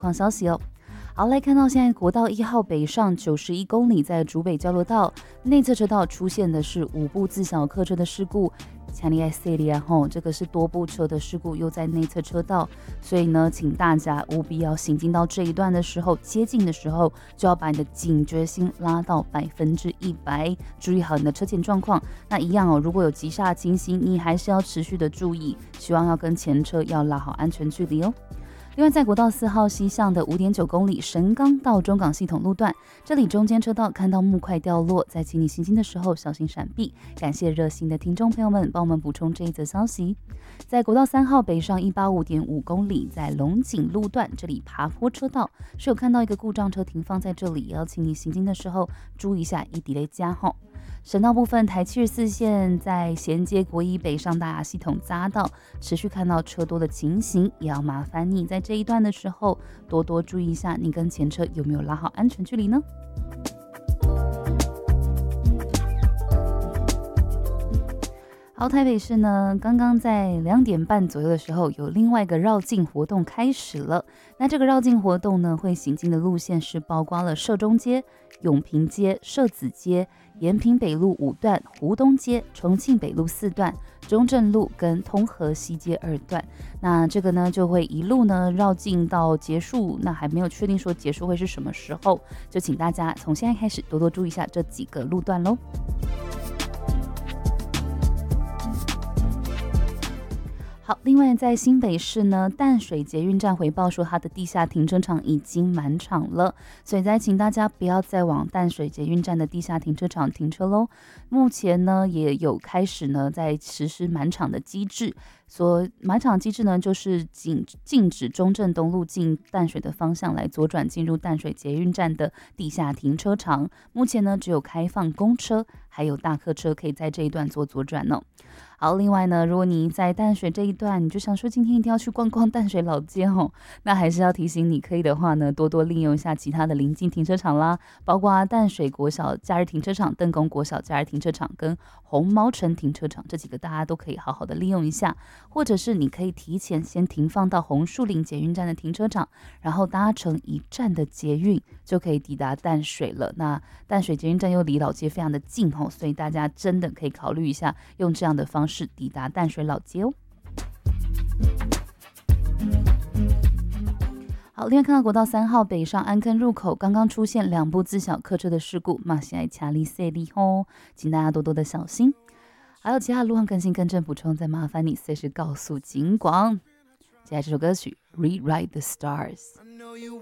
况消息哦。好，来看到现在国道1号北上91公里，在竹北交流道内侧车道出现的是5部自小客车的事故。强烈塞利啊吼，这个是多部车的事故，又在内侧车道，所以呢，请大家务必要行进到这一段的时候，接近的时候就要把你的警觉心拉到100%，注意好你的车前状况。那一样哦，如果有急刹情形，你还是要持续的注意，希望要跟前车要拉好安全距离哦。另外，在国道4号西向的5.9公里神冈到中港系统路段，这里中间车道看到木块掉落，在请你行经的时候小心闪避。感谢热心的听众朋友们帮我们补充这一则消息。在国道3号北上185.5公里，在龙井路段这里爬坡车道是有看到一个故障车停放在这里，也要请你行经的时候注意一下以delay加号。省道部分，台74线在衔接国一北上大雅系统匝道，持续看到车多的情形，也要麻烦你在这一段的时候多多注意一下，你跟前车有没有拉好安全距离呢？好，台北市呢，刚刚在2点半左右的时候，有另外一个绕境活动开始了。那这个绕境活动呢，会行进的路线是包括了社中街、永平街、社子街、延平北路5段、湖东街、重庆北路4段、中正路跟通河西街2段。那这个呢，就会一路呢绕境到结束。那还没有确定说结束会是什么时候，就请大家从现在开始多多注意一下这几个路段喽。好，另外在新北市呢，淡水捷运站回报说它的地下停车场已经满场了，所以再请大家不要再往淡水捷运站的地下停车场停车喽。目前呢也有开始呢在实施满场的机制，所满场机制呢就是禁止中正东路进淡水的方向来左转进入淡水捷运站的地下停车场。目前呢只有开放公车还有大客车可以在这一段做左转哦。好，另外呢，如果你在淡水这一段，你就想说今天一定要去逛逛淡水老街哦，那还是要提醒你，可以的话呢，多多利用一下其他的临近停车场啦，包括淡水国小假日停车场、邓公国小假日停车场跟红毛城停车场，这几个大家都可以好好的利用一下，或者是你可以提前先停放到红树林捷运站的停车场，然后搭乘1站的捷运就可以抵达淡水了。那淡水捷运站又离老街非常的近哦，所以大家真的可以考虑一下用这样的方式抵达淡水老街哦。好，另外看到国道3号北上安坑入口刚刚出现2部自小客车的事故，马现在掐力塞力哦，请大家多多的小心。还有其他路况更新更正补充，再麻烦你随时告诉警广。接下来这首歌曲 Rewrite the Stars。